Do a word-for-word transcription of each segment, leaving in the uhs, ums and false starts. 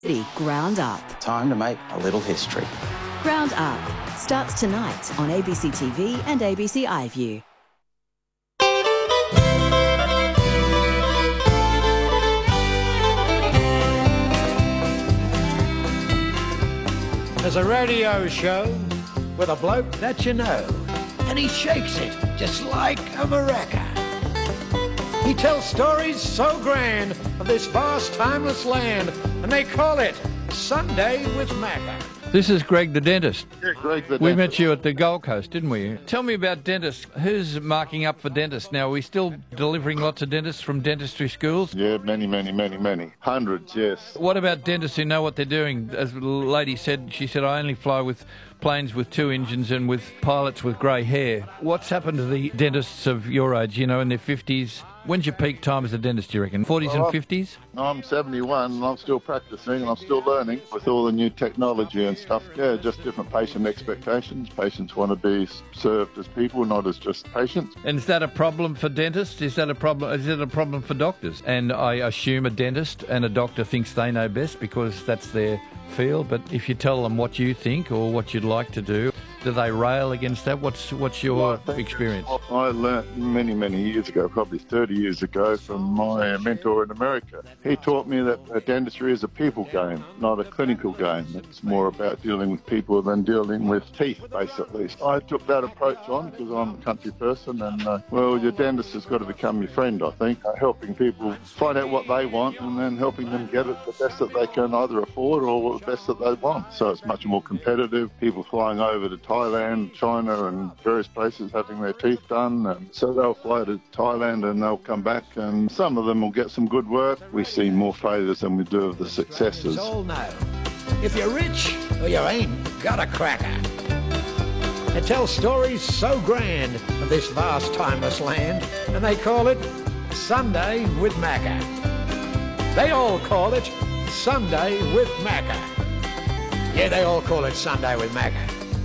Ground Up. Time to make a little history. Ground Up starts tonight on A B C T V and A B C iView. There's a radio show with a bloke that you know, and he shakes it just like a maraca. He tells stories so grand of this vast, timeless land, and they call it Sunday with Macca. This is Greg the Dentist. Yeah, Greg the We Dentist. met you at the Gold Coast, didn't we? Tell me about dentists. Who's marking up for dentists now? Are we still delivering lots of dentists from dentistry schools? Yeah, many, many, many, many. Hundreds, yes. What about dentists who know what they're doing? As the lady said, she said, I only fly with planes with two engines and with pilots with grey hair. What's happened to the dentists of your age, you know, in their fifties? When's your peak time as a dentist, do you reckon? forties Well, and fifties? I'm seventy-one and I'm still practicing and I'm still learning with all the new technology and stuff. Yeah, just different patient expectations. Patients want to be served as people, not as just patients. And is that a problem for dentists? Is that a problem? Is it a problem for doctors? And I assume a dentist and a doctor thinks they know best because that's their field. But if you tell them what you think or what you'd like to do, do they rail against that? What's what's your Well, I experience? I learnt many, many years ago, probably thirty years ago, from my mentor in America. He taught me that dentistry is a people game, not a clinical game. It's more about dealing with people than dealing with teeth, basically. I took that approach on because I'm a country person, and, uh, well, your dentist has got to become your friend, I think, uh, helping people find out what they want and then helping them get it the best that they can either afford or the best that they want. So it's much more competitive. People flying over to Thailand, China and various places having their teeth done, and so they'll fly to Thailand and they'll come back, and some of them will get some good work. We see more failures than we do of the successes. All know, if you're rich or you ain't got a cracker. It tells stories so grand of this vast, timeless land, and they call it Sunday with Macca. They all call it Sunday with Macca. Yeah, they all call it Sunday with Macca.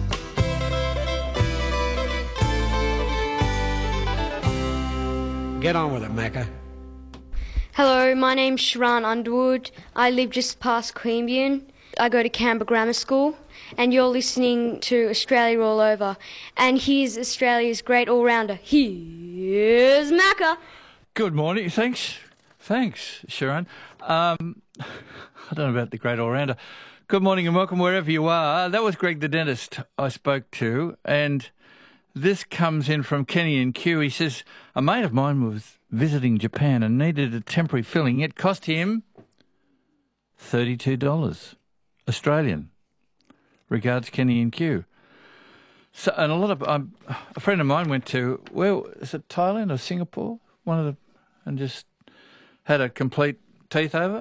Get on with it, Macca. Hello, my name's Sharan Underwood. I live just past Queanbeyan. I go to Canberra Grammar School, and you're listening to Australia All Over. And here's Australia's great all-rounder. Here's Macca. Good morning. Thanks. Thanks, Sharon. Um, I don't know about the great all-rounder. Good morning and welcome wherever you are. That was Greg the Dentist I spoke to, and this comes in from Kenny and Q. He says, a mate of mine was visiting Japan and needed a temporary filling. It cost him thirty-two dollars Australian. Regards, Kenny and Q. So, and a lot of um, a friend of mine went to, well, is it Thailand or Singapore? One of the, and just had a complete teeth over.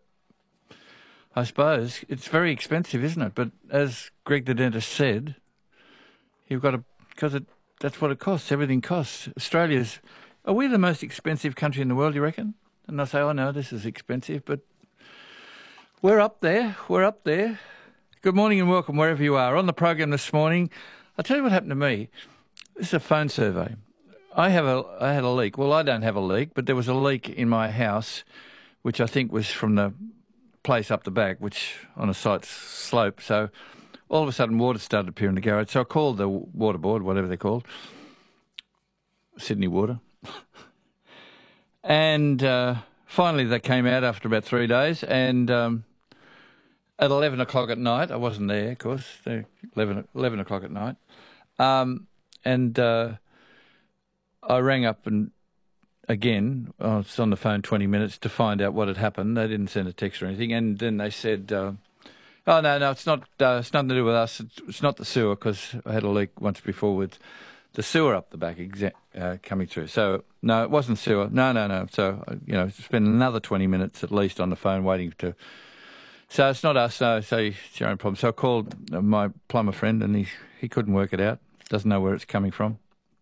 I suppose it's very expensive, isn't it? But as Greg the Dentist said, you've got to, because it, that's what it costs. Everything costs. Australia's, are we the most expensive country in the world, you reckon? And I say, oh no, this is expensive, but we're up there. We're up there. Good morning and welcome wherever you are. On the program this morning, I'll tell you what happened to me. This is a phone survey. I have a, I had a leak. Well, I don't have a leak, but there was a leak in my house, which I think was from the place up the back, which on a slight slope. So all of a sudden water started to appear in the garage. So I called the water board, whatever they're called, Sydney Water. and uh, finally they came out after about three days. And um, at eleven o'clock at night, I wasn't there, of course, eleven, eleven o'clock at night. Um, and uh, I rang up and again, I was on the phone twenty minutes to find out what had happened. They didn't send a text or anything. And then they said, uh, oh, no, no, it's not. Uh, it's nothing to do with us. It's, it's not the sewer, because I had a leak once before with the sewer up the back exa- uh, coming through. So, no, it wasn't sewer. No, no, no. So, you know, spent another twenty minutes at least on the phone waiting to... So it's not us. No, so it's your own problem. So I called my plumber friend and he, he couldn't work it out. Doesn't know where it's coming from.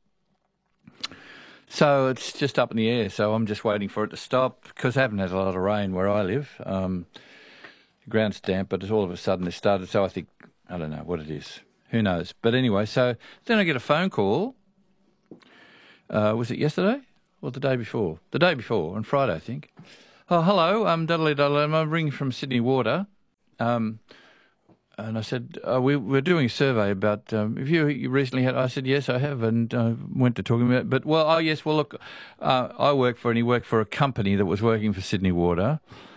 So it's just up in the air. So I'm just waiting for it to stop, because I haven't had a lot of rain where I live. Um, the ground's damp, but all of a sudden it started. So I think, I don't know what it is. Who knows? But anyway, so then I get a phone call. Uh, was it yesterday or the day before? The day before, on Friday, I think. Oh, hello, I'm Dudley Dudley. I'm ringing from Sydney Water. Um, and I said, uh, we, we're doing a survey about, um, if you, you recently had, I said, yes, I have, and uh, went to talking about, but, well, oh, yes, well, look, uh, I work for, and he worked for a company that was working for Sydney Water.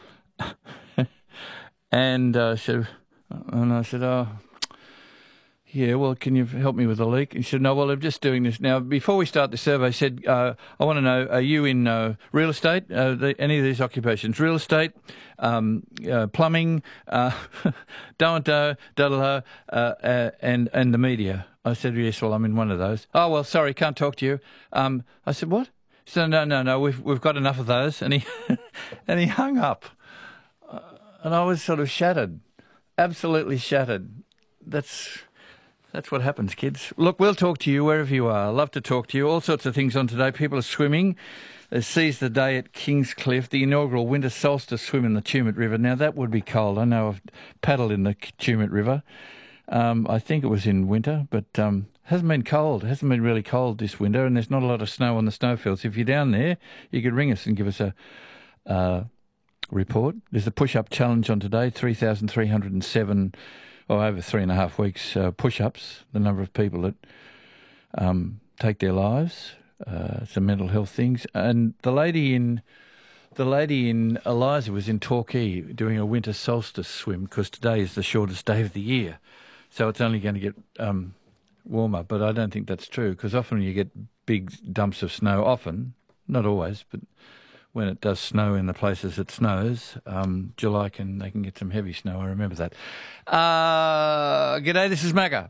and, uh, so, and I said, oh, yeah, well, can you help me with the leak? He said, no, well, I'm just doing this. Now, before we start the survey, I said, uh, I want to know, are you in uh, real estate, uh, the, any of these occupations? Real estate, um, uh, plumbing, uh, da da da uh, and and the media. I said, yes, well, I'm in one of those. Oh, well, sorry, can't talk to you. Um, I said, what? He said, no, no, no, we've we've got enough of those. And he and he hung up. Uh, and I was sort of shattered, absolutely shattered. That's... That's what happens, kids. Look, we'll talk to you wherever you are. Love to talk to you. All sorts of things on today. People are swimming. They seized the day at Kingscliff, the inaugural winter solstice swim in the Tumut River. Now, that would be cold. I know I've paddled in the Tumut River. Um, I think it was in winter, but um, hasn't been cold. It hasn't been really cold this winter, and there's not a lot of snow on the snowfields. If you're down there, you could ring us and give us a uh, report. There's a push-up challenge on today, three thousand three hundred seven or over three and a half weeks uh, push-ups, the number of people that um, take their lives, uh, some mental health things. And the lady in the lady in Eliza was in Torquay doing a winter solstice swim because today is the shortest day of the year. So it's only going to get um, warmer. But I don't think that's true because often you get big dumps of snow, often, not always, but when it does snow in the places it snows, um, July can they can get some heavy snow. I remember that. Uh, g'day, this is Macca.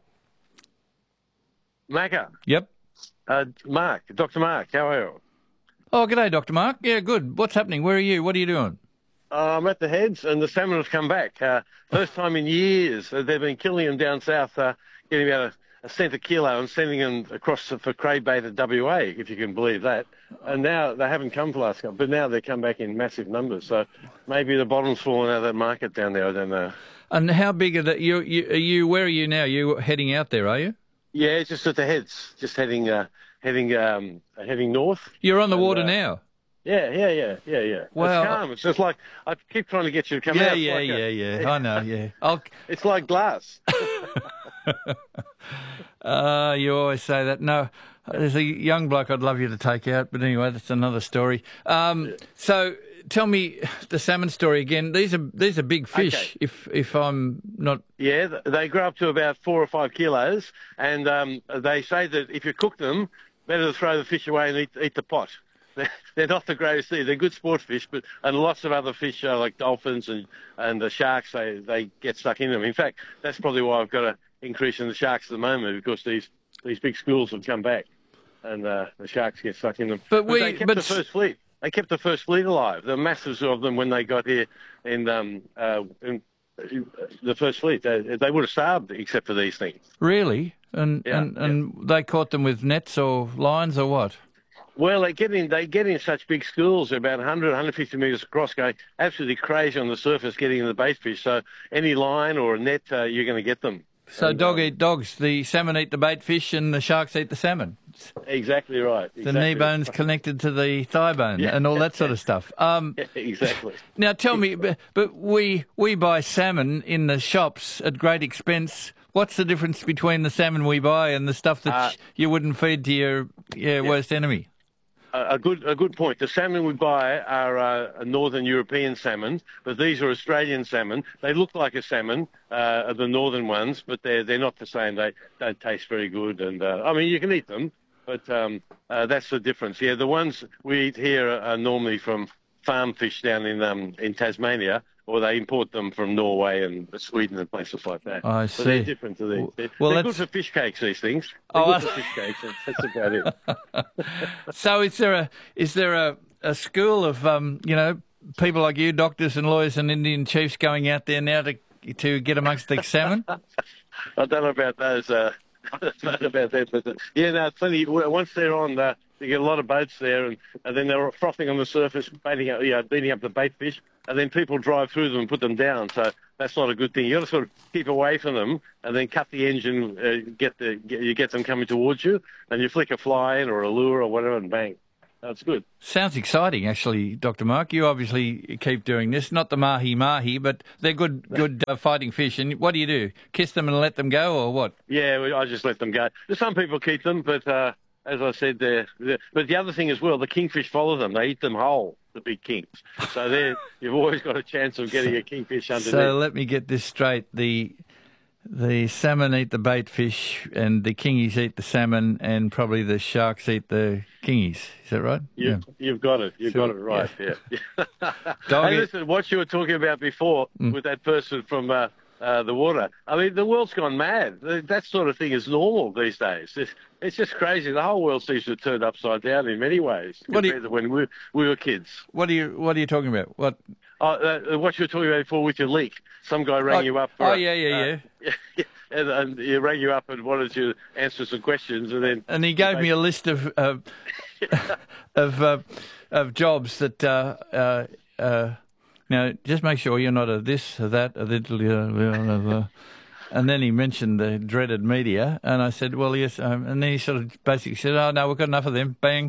Macca. Yep. Uh, Mark, Doctor Mark, how are you? Oh, g'day, Doctor Mark. Yeah, good. What's happening? Where are you? What are you doing? Uh, I'm at the Heads, and the salmon have come back. Uh, first time in years. Uh, they've been killing them down south, uh, getting about a, a cent a kilo and sending them across for craybait at W A, if you can believe that. And now they haven't come for the last couple, but now they come back in massive numbers. So maybe the bottom's fallen out of that market down there. I don't know. And how big are that? You, you, are you? Where are you now? You heading out there? Are you? Yeah, just at the Heads, just heading, uh, heading, um, heading north. You're on the and, water uh, now. Yeah, yeah, yeah, yeah, yeah. Well, it's calm. It's just like I keep trying to get you to come yeah, out. Yeah, like yeah, a, yeah, yeah. I know. Yeah, I'll. It's like glass. uh, you always say that. No, there's a young bloke I'd love you to take out, but anyway, that's another story. Um, yeah. So tell me the salmon story again. These are these are big fish. Okay. If if I'm not. Yeah, they grow up to about four or five kilos, and um, they say that if you cook them, better to throw the fish away and eat eat the pot. They're not the greatest thing. They're good sport fish, but and lots of other fish uh, like dolphins and and the sharks, they they get stuck in them. In fact, that's probably why I've got an increase in the sharks at the moment, because these these big schools have come back, and uh, the sharks get stuck in them. But, but we they kept but the first fleet. They kept the first fleet alive. The masses of them when they got here in um uh in, the first fleet, they, they would have starved except for these things. Really? And yeah, and and yeah. they caught them with nets or lines or what? Well, they get in. They get in such big schools, about one hundred, one hundred fifty metres across, going absolutely crazy on the surface, getting in the bait fish. So any line or a net, uh, you're going to get them. So and, dog um, eat dogs. The salmon eat the bait fish, and the sharks eat the salmon. Exactly right. The exactly. knee bone's connected to the thigh bone, yeah. and all that sort of stuff. Um, yeah, exactly. Now tell me, but, but we we buy salmon in the shops at great expense. What's the difference between the salmon we buy and the stuff that uh, you wouldn't feed to your, your yeah. worst enemy? A good, a good point. The salmon we buy are uh, northern European salmon, but these are Australian salmon. They look like a salmon, uh, the northern ones, but they're they're not the same. They don't taste very good, and uh, I mean you can eat them, but um, uh, that's the difference. Yeah, the ones we eat here are, are normally from farm fish down in um, in Tasmania, or they import them from Norway and Sweden and places like that. I so see. They're different to these. They're, well, they're that's... good for fish cakes, these things. They're oh, good for fish cakes. That's about it. So is there a is there a, a school of um, you know people like you, doctors and lawyers and Indian chiefs, going out there now to to get amongst the salmon? I don't know about those. Uh, I don't know about that, but uh, yeah, no, it's funny. Once they're on, uh, you get a lot of boats there, and, and then they're frothing on the surface, baiting up, you know, beating up the bait fish, and then people drive through them and put them down. So that's not a good thing. You got to sort of keep away from them, and then cut the engine, uh, get the get, you get them coming towards you, and you flick a fly in or a lure or whatever, and bang. That's good. Sounds exciting, actually, Doctor Mark. You obviously keep doing this. Not the mahi-mahi, but they're good good uh, fighting fish. And what do you do? Kiss them and let them go, or what? Yeah, we- I just let them go. Some people keep them, but uh, as I said, they're, they're, but the other thing as well, the kingfish follow them. They eat them whole, the big kings. So they're, you've always got a chance of getting a kingfish underneath. So let me get this straight. The the salmon eat the bait fish, and the kingies eat the salmon, and probably the sharks eat the kingies. Is that right? You, You've got it. You've So, got it right. Yeah. Dog Hey, it- listen, what you were talking about before with that person from uh, uh, the water. I mean, the world's gone mad. That sort of thing is normal these days. It's, it's just crazy. The whole world seems to have turned upside down in many ways What do you- compared to when we, we were kids. What are you What are you talking about? What? Uh, uh, what you were talking about before with your leak. Some guy rang Oh, you up. For oh, a- yeah, yeah, uh, and, and he rang you up and wanted you to answer some questions, and then And he gave me a list of uh, of uh, of jobs that. Uh, uh, uh, now, just make sure you're not a this, a that, a little. Uh, uh, and then he mentioned the dreaded media, and I said, "Well, yes." Um, and then he sort of basically said, "Oh no, we've got enough of them." Bang,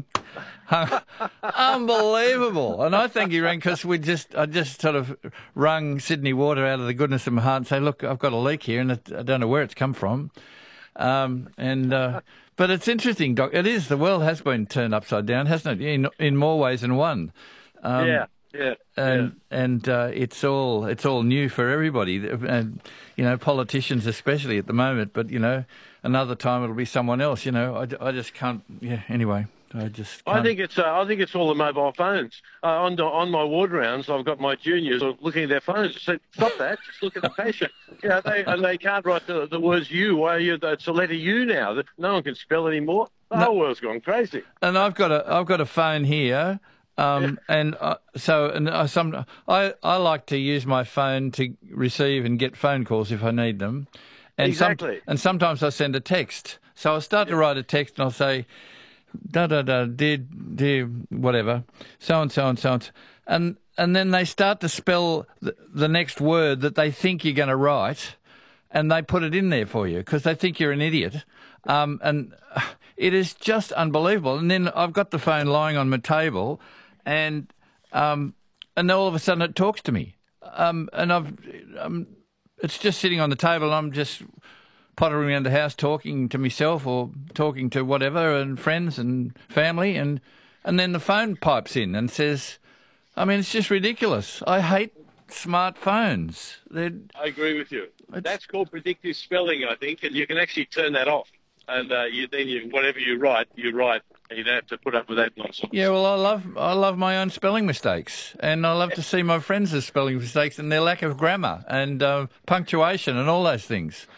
unbelievable! And I think he rang because we just, I just sort of wrung Sydney Water out of the goodness of my heart and say, "Look, I've got a leak here, and it, I don't know where it's come from." Um, and uh, but it's interesting, Doc. It is the world has been turned upside down, hasn't it? In in more ways than one. Um, yeah, yeah, and and uh, it's all it's all new for everybody, and you know, politicians especially at the moment. But you know, another time it'll be someone else. You know, I, I just can't. Yeah. Anyway, I just. Can't. I think it's uh, I think it's all the mobile phones. Uh, on the, on my ward rounds, I've got my juniors looking at their phones. I said, "Stop that! Just look at the patient." You know, they and they can't write the, the words "you." Why are you? It's a letter U now. That no one can spell anymore. The No. whole world's gone crazy. And I've got a I've got a phone here. Um, and uh, so, and I, some, I, I like to use my phone to receive and get phone calls if I need them. And Exactly. Some, and sometimes I send a text. So I'll start to write a text and I'll say, da da da, dear, dear, whatever, so and so and so and so. And, and then they start to spell the, the next word that they think you're going to write, and they put it in there for you because they think you're an idiot. Um, and it is just unbelievable. And then I've got the phone lying on my table, and um, and all of a sudden it talks to me. Um, and I've um, it's just sitting on the table, and I'm just pottering around the house talking to myself or talking to whatever and friends and family, and and then the phone pipes in and says, I mean, it's just ridiculous. I hate smartphones. They're, I agree with you. It's- That's called predictive spelling, I think, and you can actually turn that off. And uh, you, then you, whatever you write, you write, and you don't have to put up with that nonsense. Yeah, well, I love I love my own spelling mistakes, and I love to see my friends' spelling mistakes and their lack of grammar and uh, punctuation and all those things.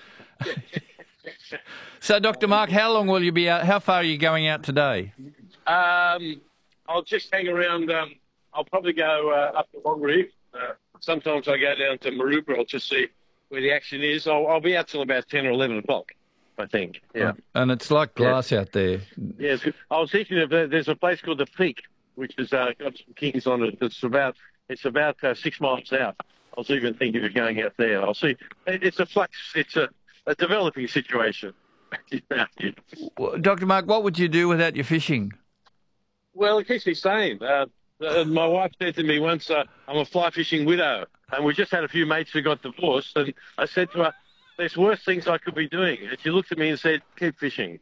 So, Doctor Mark, how long will you be out? How far are you going out today? Um, I'll just hang around. Um, I'll probably go uh, up to Wongaree. Uh, sometimes I go down to Maroubra. I'll just see where the action is. I'll, I'll be out till about ten or eleven o'clock, I think. Yeah. And it's like glass out there. Yeah, it's good. I was thinking of uh, there's a place called the Peak, which has uh, got some kings on it. It's about it's about uh, six miles out. I was even thinking of going out there. I'll see. It, it's a flux. It's a, a developing situation. Well, Doctor Mark, what would you do without your fishing? Well, it keeps me sane. Uh, uh, my wife said to me once, uh, I'm a fly fishing widow, and we just had a few mates who got divorced, and I said to her, there's worse things I could be doing. And she looked at me and said, keep fishing.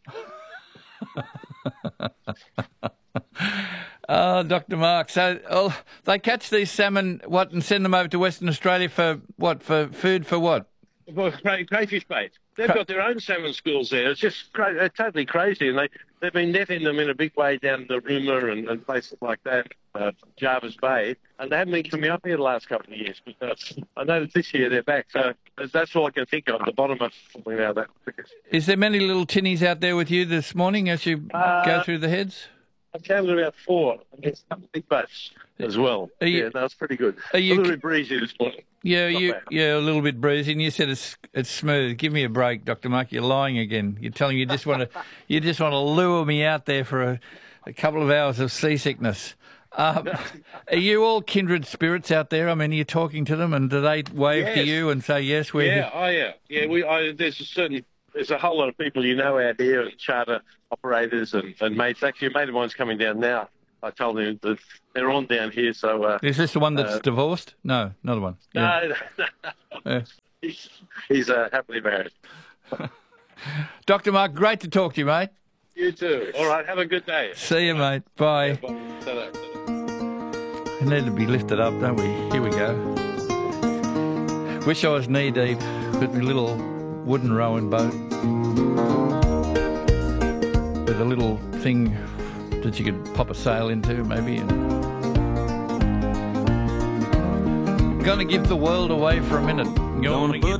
Oh, Doctor Mark. So oh, they catch these salmon, what, and send them over to Western Australia for what? For food for what? Well, cray, crayfish bait. They've got their own salmon schools there. It's just cra- they're totally crazy, and they, they've been netting them in a big way down the Rimmer and, and places like that, uh, Jarvis Bay, and they haven't been coming up here the last couple of years. But uh, I know that this year they're back, so that's all I can think of, the bottom of something like that. Is there many little tinnies out there with you this morning as you Uh, go through the heads? I counted about four, and there's some big boats as well. Are you- yeah, that's pretty good. are you- a little bit breezy this morning. Yeah, Not you, bad. yeah, a little bit breezy. And you said it's it's smooth. Give me a break, Doctor Mark. You're lying again. You're telling you just want to you just want to lure me out there for a, a couple of hours of seasickness. Um, are you all kindred spirits out there? I mean, are you talking to them, and do they wave to Yes. you and say yes? We're Yeah, oh yeah, yeah. We I, there's a certain there's a whole lot of people you know out here, and charter operators and, and mates. Actually, a mate of mine's coming down now I told him that they're on down here, so... Uh, Is this the one that's uh, divorced? No, another one. Yeah. No, no, Yeah. he's, he's uh, happily married. Doctor Mark, great to talk to you, mate. You too. All right, have a good day. See you, mate. Bye. Bye. Ta-da. We need to be lifted up, don't we? Here we go. Wish I was knee deep with my little wooden rowing boat with a little thing that you could pop a sail into, maybe. And gonna give the world away for a minute. Gonna give